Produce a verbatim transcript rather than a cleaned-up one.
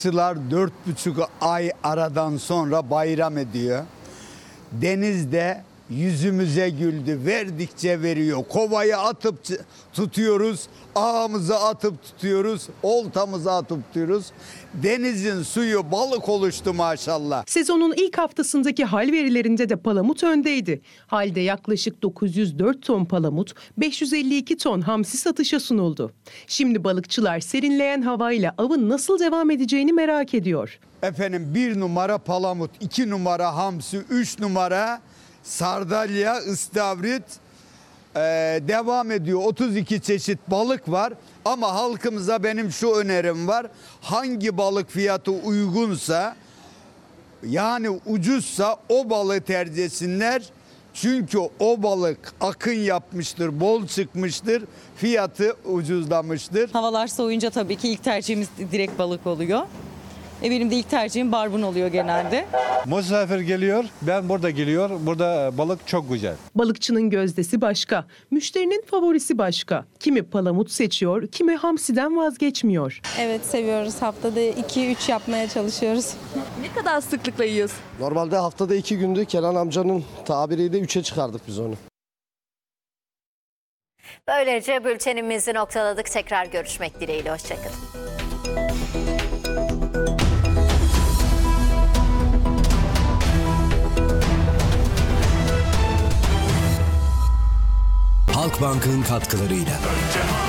Balıkçılar dört buçuk ay aradan sonra bayram ediyor. Denizde yüzümüze güldü, verdikçe veriyor. Kovayı atıp tutuyoruz, ağımızı atıp tutuyoruz, oltamızı atıp tutuyoruz. Denizin suyu balık oluştu maşallah. Sezonun ilk haftasındaki hal verilerinde de palamut öndeydi. Halde yaklaşık dokuz yüz dört ton palamut, beş yüz elli iki ton hamsi satışa sunuldu. Şimdi balıkçılar serinleyen havayla avın nasıl devam edeceğini merak ediyor. Efendim bir numara palamut, iki numara hamsi, üç numara sardalya, istavrit ee, devam ediyor. otuz iki çeşit balık var ama halkımıza benim şu önerim var. Hangi balık fiyatı uygunsa, yani ucuzsa o balığı tercih etsinler. Çünkü o balık akın yapmıştır, bol çıkmıştır, fiyatı ucuzlamıştır. Havalar soğuyunca tabii ki ilk tercihimiz direkt balık oluyor. E benim de ilk tercihim barbun oluyor genelde. Misafir geliyor, ben burada geliyor. Burada balık çok güzel. Balıkçının gözdesi başka, müşterinin favorisi başka. Kimi palamut seçiyor, kimi hamsiden vazgeçmiyor. Evet, seviyoruz. Haftada iki üç yapmaya çalışıyoruz. Ne kadar sıklıkla yiyorsun? Normalde haftada iki gündü. Kenan amcanın tabiriyle üçe çıkardık biz onu. Böylece bültenimizi noktaladık. Tekrar görüşmek dileğiyle. Hoşçakalın. Halkbank'ın katkılarıyla.